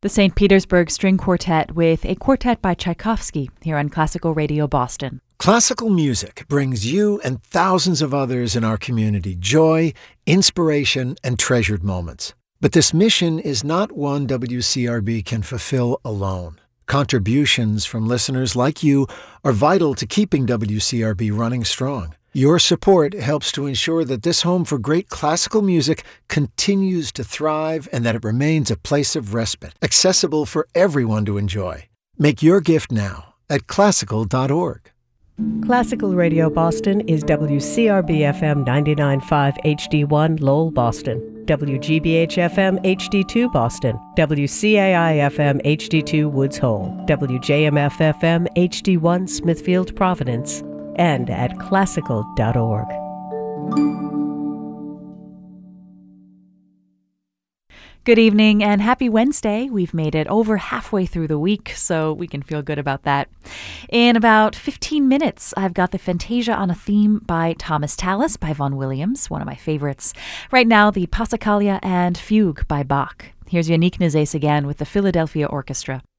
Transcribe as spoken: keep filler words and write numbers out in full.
The Saint Petersburg String Quartet with a quartet by Tchaikovsky here on Classical Radio Boston. Classical music brings you and thousands of others in our community joy, inspiration, and treasured moments. But this mission is not one W C R B can fulfill alone. Contributions from listeners like you are vital to keeping W C R B running strong. Your support helps to ensure that this home for great classical music continues to thrive and that it remains a place of respite, accessible for everyone to enjoy. Make your gift now at classical dot org. Classical Radio Boston is W C R B F M ninety-nine point five H D one Lowell, Boston, W G B H F M H D two Boston, W C A I F M H D two Woods Hole, W J M F F M H D one Smithfield, Providence, and at classical dot org. Good evening and happy Wednesday. We've made it over halfway through the week, so we can feel good about that. In about fifteen minutes, I've got the Fantasia on a Theme by Thomas Tallis by Vaughan Williams, one of my favorites. Right now, the Passacaglia and Fugue by Bach. Here's Yannick Nézet again with the Philadelphia Orchestra.